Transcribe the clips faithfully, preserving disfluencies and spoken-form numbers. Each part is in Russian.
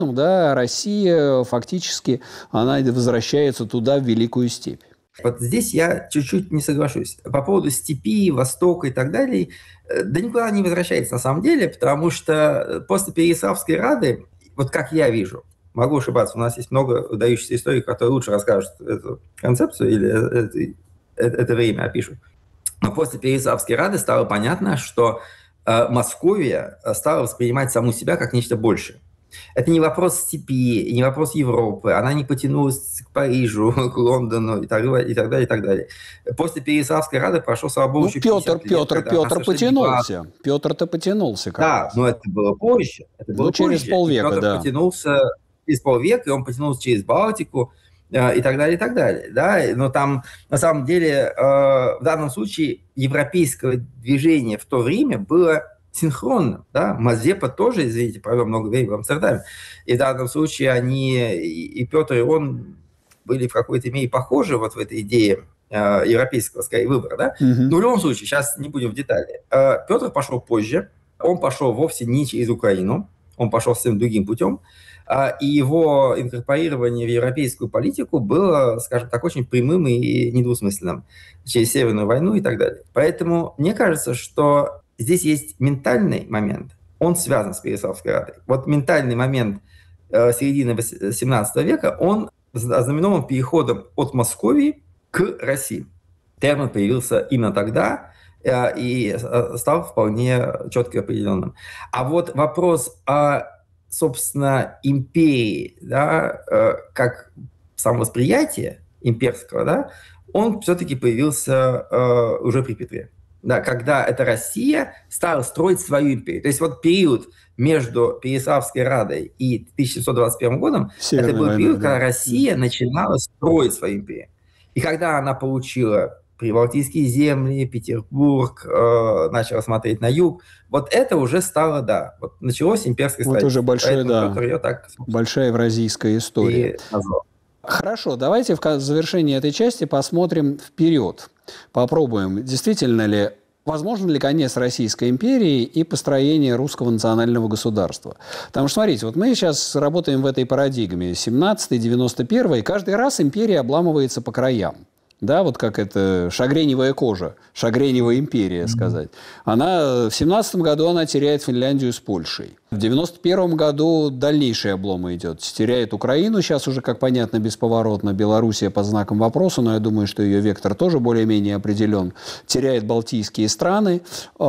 Ну да, Россия фактически, она возвращается туда, в Великую степь. Вот здесь я чуть-чуть не соглашусь. По поводу степи, Востока и так далее, да никуда не возвращается на самом деле, потому что после Переяславской Рады, вот как я вижу, могу ошибаться, у нас есть много выдающихся историков, которые лучше расскажут эту концепцию или это, это, это время опишут. Но после Переяславской Рады стало понятно, что э, Московия стала воспринимать саму себя как нечто большее. Это не вопрос степи, не вопрос Европы. Она не потянулась к Парижу, к Лондону и так далее, и так далее, и так далее. После Переяславской Рады прошло, слава богу, Ну, еще Петр, пятьдесят лет. Петр, Петр потянулся. Петр-то потянулся как Да, раз. но это было позже. Это ну, было через позже. полвека, и Петр да. потянулся через полвека, и он потянулся через Балтику э, и так далее, и так далее. Да? Но там, на самом деле, э, в данном случае европейское движение в то время было синхронно, да, Мазепа тоже, извините, провел много времени в Амстердаме, и в данном случае они, и Петр, и он были в какой-то мере похожи вот в этой идее э, европейского, скорее, выбора, да, Угу. но в любом случае, сейчас не будем в детали. Э, Петр пошел позже, он пошел вовсе не через Украину, он пошел совсем другим путем, э, и его инкорпорирование в европейскую политику было, скажем так, очень прямым и недвусмысленным через Северную войну и так далее. Поэтому мне кажется, что здесь есть ментальный момент, он связан с Переяславской Радой. Вот ментальный момент э, середины семнадцатого века, он ознаменован переходом от Московии к России. Термин появился именно тогда э, и стал вполне четко определенным. А вот вопрос о, собственно, империи, да, э, как самовосприятие имперского, да, он все-таки появился э, уже при Петре. Да, когда эта Россия стала строить свою империю. То есть вот период между Переяславской Радой и тысяча семьсот двадцать первым годом, Северная это был война, период, да. когда Россия начинала строить свою империю. И когда она получила Прибалтийские земли, Петербург, э, начала смотреть на юг, вот это уже стало, да, вот началось имперское строительство. Вот уже большое, да, Петр ее так, большая евразийская история. Хорошо, давайте в завершении этой части посмотрим вперед. Попробуем, действительно ли, возможно ли конец Российской империи и построение русского национального государства. Потому что, смотрите, вот мы сейчас работаем в этой парадигме семнадцатый девяносто первый, и каждый раз империя обламывается по краям. Да, вот как это шагреневая кожа, шагреневая империя, сказать. Она в семнадцатом году она теряет Финляндию с Польшей. В девяносто первом году дальнейший облом идет. Теряет Украину, сейчас уже, как понятно, бесповоротно. Белоруссия под знаком вопроса, но я думаю, что ее вектор тоже более-менее определен. Теряет балтийские страны,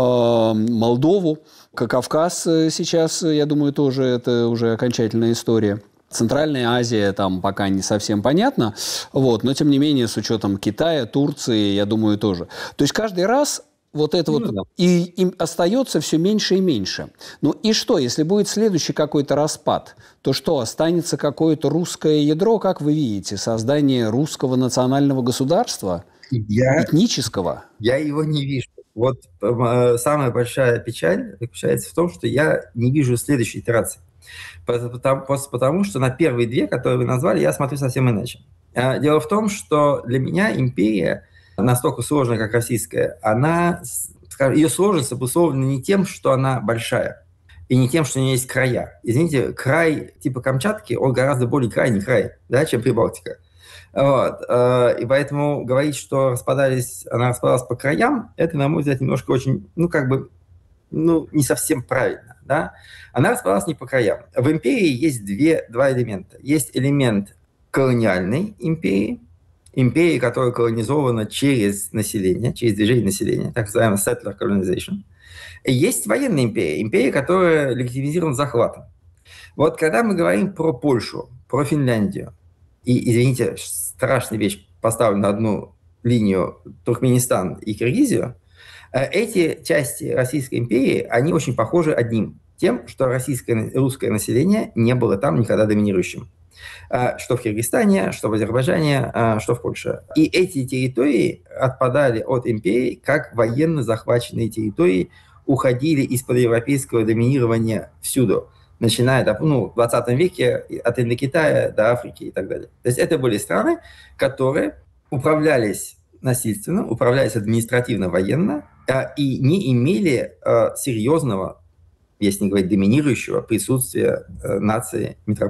э, Молдову, Кавказ сейчас, я думаю, тоже это уже окончательная история. Центральная Азия там пока не совсем понятно, вот, но тем не менее с учетом Китая, Турции, я думаю, тоже. То есть каждый раз вот это ну, вот да. и им остается все меньше и меньше. Ну и что, если будет следующий какой-то распад, то что, останется какое-то русское ядро, как вы видите, создание русского национального государства, я, этнического? Я его не вижу. Вот э, самая большая печаль заключается в том, что я не вижу следующей итерации. Потому, потому что на первые две, которые вы назвали, я смотрю совсем иначе. Дело в том, что для меня империя настолько сложная, как российская, она, ее сложность обусловлена не тем, что она большая, и не тем, что у нее есть края. Извините, край типа Камчатки, он гораздо более крайний край, да, чем Прибалтика. Вот. И поэтому говорить, что распадались, она распадалась по краям, это, на мой взгляд, немножко очень, ну, как бы, ну, не совсем правильно. Да? Она распадалась не по краям. В империи есть две, два элемента. Есть элемент колониальной империи, империи, которая колонизована через население, через движение населения, так называемый settler colonization. И есть военная империя, империя, которая легитимизирована захватом. Вот когда мы говорим про Польшу, про Финляндию, и, извините, страшная вещь, поставлю на одну линию Туркменистан и Киргизию, эти части Российской империи, они очень похожи одним. Тем, что российское, русское население не было там никогда доминирующим. Что в Киргизстане, что в Азербайджане, что в Польше. И эти территории отпадали от империи, как военно захваченные территории уходили из-под европейского доминирования всюду. Начиная ну, в двадцатом веке от Индокитая до Африки и так далее. То есть это были страны, которые управлялись насильственно, управлялись административно-военно и не имели серьезного, если не говорить доминирующего, присутствия нации метрополии.